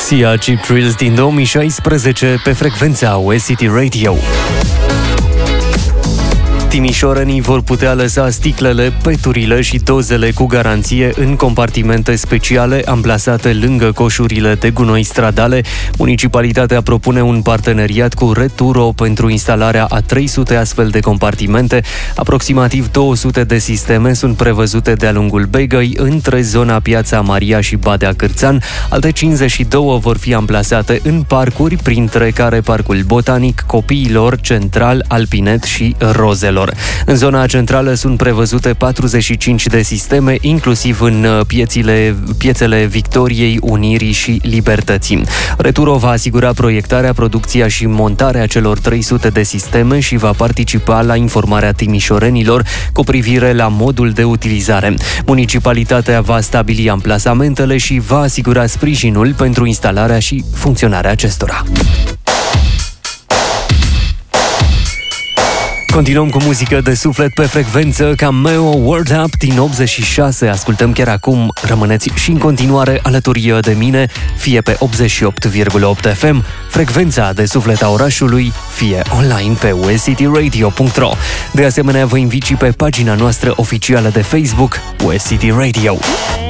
Sia Cheap Thrills din 2016 pe frecvența West City Radio. Timișorenii vor putea lăsa sticlele, peturile și dozele cu garanție în compartimente speciale amplasate lângă coșurile de gunoi stradale. Municipalitatea propune un parteneriat cu Returo pentru instalarea a 300 astfel de compartimente. Aproximativ 200 de sisteme sunt prevăzute de-a lungul Begăi, între zona Piața Maria și Badea Cârțan. Alte 52 vor fi amplasate în parcuri, printre care Parcul Botanic, Copiilor, Central, Alpinet și Rozelor. În zona centrală sunt prevăzute 45 de sisteme, inclusiv în piețele Victoriei, Unirii și Libertății. Returo va asigura proiectarea, producția și montarea celor 300 de sisteme și va participa la informarea timișorenilor cu privire la modul de utilizare. Municipalitatea va stabili amplasamentele și va asigura sprijinul pentru instalarea și funcționarea acestora. Continuăm cu muzică de suflet pe frecvență, Cameo Word Up din 86. Ascultăm chiar acum. Rămâneți și în continuare alături de mine, fie pe 88,8 FM, frecvența de suflet a orașului, fie online pe westcityradio.ro. De asemenea, vă invit și pe pagina noastră oficială de Facebook, West City Radio.